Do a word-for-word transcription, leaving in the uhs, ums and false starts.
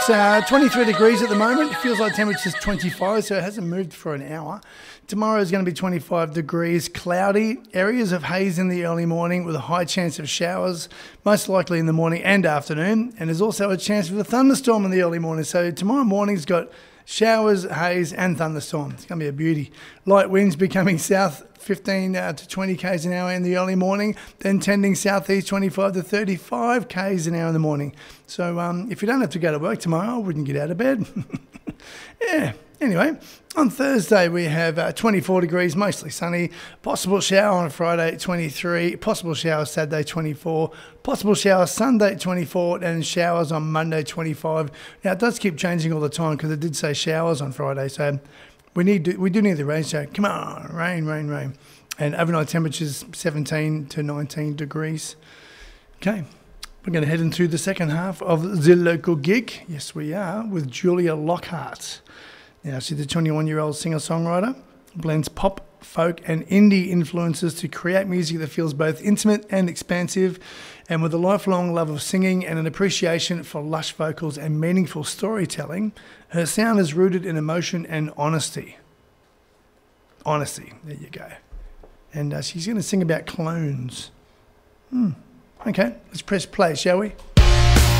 It's uh, twenty-three degrees at the moment. It feels like temperature's twenty-five, so it hasn't moved for an hour. Tomorrow is going to be twenty-five degrees, cloudy, areas of haze in the early morning with a high chance of showers, most likely in the morning and afternoon. And there's also a chance of a thunderstorm in the early morning. So tomorrow morning's got showers, haze and thunderstorm. It's going to be a beauty. Light winds becoming south fifteen uh, to twenty k's an hour in the early morning, then tending southeast twenty-five to thirty-five k's an hour in the morning. So um, if you don't have to go to work tomorrow, I wouldn't get out of bed. Yeah. Anyway, on Thursday we have uh, twenty-four degrees, mostly sunny. Possible shower on Friday, twenty-three. Possible shower Saturday, twenty-four. Possible shower Sunday, twenty-four. And showers on Monday, twenty-five. Now, it does keep changing all the time because it did say showers on Friday. So we need to, we do need the rain. So come on, rain, rain, rain. And overnight temperatures seventeen to nineteen degrees. Okay. We're going to head into the second half of the local gig. Yes, we are, with Julia Lockhart. Now, she's a twenty-one-year-old singer-songwriter, blends pop, folk and indie influences to create music that feels both intimate and expansive, and with a lifelong love of singing and an appreciation for lush vocals and meaningful storytelling, her sound is rooted in emotion and honesty. Honesty, there you go. And uh, she's going to sing about clones. Hmm. Okay, let's press play, shall we?